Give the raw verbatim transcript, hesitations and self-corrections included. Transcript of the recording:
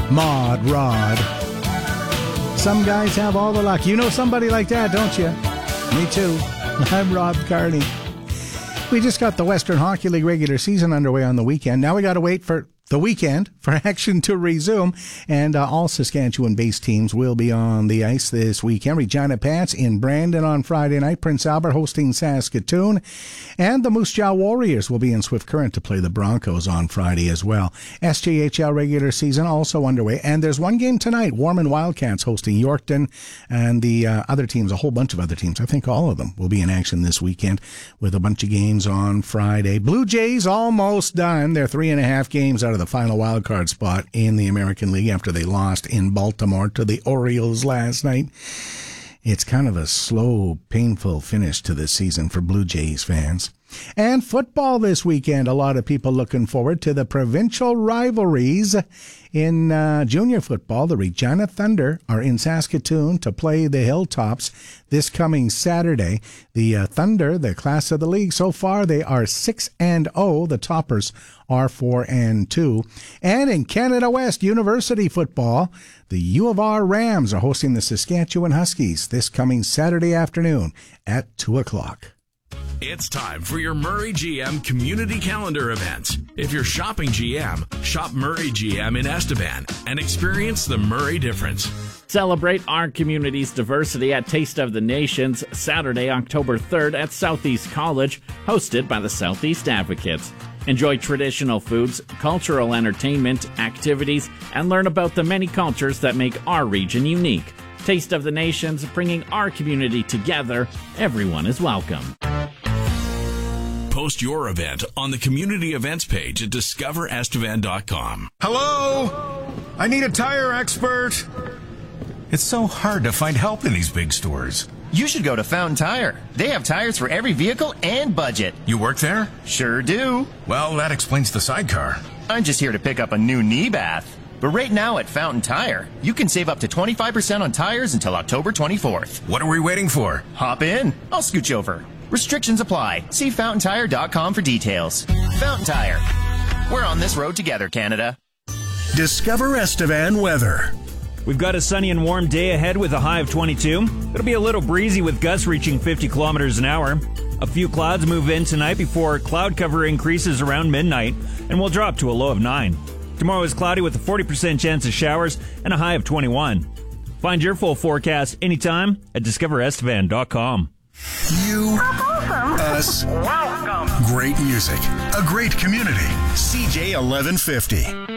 Mod Rod. Some guys have all the luck. You know somebody like that, don't you? Me too. I'm Rob Carney. We just got the Western Hockey League regular season underway on the weekend. Now we got to wait for the weekend for action to resume, and uh, all Saskatchewan-based teams will be on the ice this weekend. Regina Pats in Brandon on Friday night, Prince Albert hosting Saskatoon, and the Moose Jaw Warriors will be in Swift Current to play the Broncos on Friday as well. S J H L regular season also underway, and there's one game tonight, Warman Wildcats hosting Yorkton, and the uh, other teams, a whole bunch of other teams, I think all of them, will be in action this weekend with a bunch of games on Friday. Blue Jays almost done. They're three and a half games out of the final wild card spot in the American League after they lost in Baltimore to the Orioles last night. It's kind of a slow, painful finish to this season for Blue Jays fans. And football this weekend. A lot of people looking forward to the provincial rivalries in uh, junior football. The Regina Thunder are in Saskatoon to play the Hilltops this coming Saturday. The uh, Thunder, the class of the league, so far they are six and oh. The toppers are four and two. And in Canada West University football, the U of R Rams are hosting the Saskatchewan Huskies this coming Saturday afternoon at two o'clock. It's time for your Murray G M community calendar events. If you're shopping G M, shop Murray G M in Estevan and experience the Murray difference. Celebrate our community's diversity at Taste of the Nations, Saturday, October third at Southeast College, hosted by the Southeast Advocates. Enjoy traditional foods, cultural entertainment, activities, and learn about the many cultures that make our region unique. Taste of the Nations, bringing our community together. Everyone is welcome. Post your event on the community events page at discover estevan dot com. Hello? I need a tire expert. It's so hard to find help in these big stores. You should go to Fountain Tire. They have tires for every vehicle and budget. You work there? Sure do. Well, that explains the sidecar. I'm just here to pick up a new knee bath. But right now at Fountain Tire, you can save up to twenty-five percent on tires until October twenty-fourth. What are we waiting for? Hop in. I'll scooch over. Restrictions apply. See fountain tire dot com for details. Fountain Tire. We're on this road together, Canada. Discover Estevan weather. We've got a sunny and warm day ahead with a high of twenty-two. It'll be a little breezy with gusts reaching fifty kilometers an hour. A few clouds move in tonight before cloud cover increases around midnight, and will drop to a low of nine. Tomorrow is cloudy with a forty percent chance of showers and a high of twenty-one. Find your full forecast anytime at discover estevan dot com. You, us, welcome. Great music, a great community. C J eleven fifty.